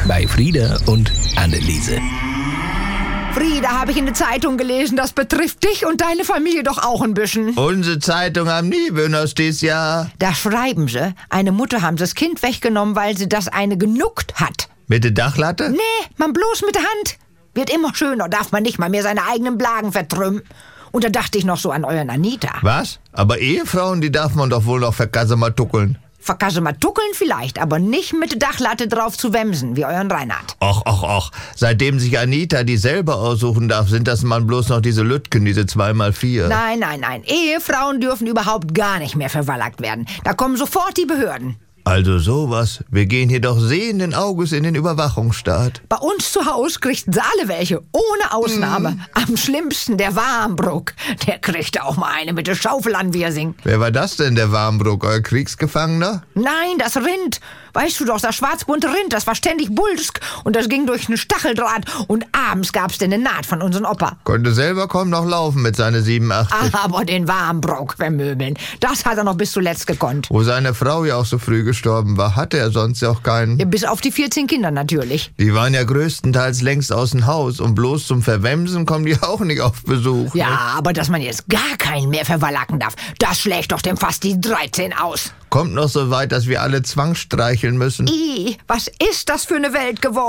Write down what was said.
bei Frieda und Anneliese. Frieda, habe ich in der Zeitung gelesen, das betrifft dich und deine Familie doch auch ein bisschen. Unsere Zeitung haben nie Wöhners dies Jahr. Da schreiben sie, eine Mutter haben sie das Kind weggenommen, weil sie das eine genuckt hat. Mit der Dachlatte? Nee, man bloß mit der Hand. Wird immer schöner, darf man nicht mal mehr seine eigenen Blagen vertrümmen. Und da dachte ich noch so an euren Anita. Was? Aber Ehefrauen, die darf man doch wohl noch verkassematuckeln. Verkassematuckeln vielleicht, aber nicht mit der Dachlatte drauf zu wemsen, wie euren Reinhard. Och. Seitdem sich Anita die selber aussuchen darf, sind das mal bloß noch diese Lütken, diese 2x4. Nein. Ehefrauen dürfen überhaupt gar nicht mehr verwallackt werden. Da kommen sofort die Behörden. Also sowas. Wir gehen hier doch sehenden Auges in den Überwachungsstaat. Bei uns zu Hause kriegt sie alle welche, ohne Ausnahme. Am schlimmsten der Warmbruck. Der kriegt auch mal eine mit der Schaufel an Wirsing. Wer war das denn, der Warmbruck? Euer Kriegsgefangener? Nein, das Rind. Weißt du doch, das schwarzbunte Rind, das war ständig bulsk und das ging durch einen Stacheldraht und abends gab's denn eine Naht von unserem Opa. Konnte selber kaum noch laufen mit seinen 87. Aber den Warmbruck vermöbeln, das hat er noch bis zuletzt gekonnt. Wo seine Frau ja auch so früh gestorben war, hatte er sonst ja auch keinen. Ja, bis auf die 14 Kinder natürlich. Die waren ja größtenteils längst aus dem Haus und bloß zum Verwemsen kommen die auch nicht auf Besuch. Ja, Ne? aber dass man jetzt gar keinen mehr verwallacken darf, das schlägt doch dem fast die 13 aus. Kommt noch so weit, dass wir alle zwangsstreicheln müssen. Was ist das für eine Welt geworden?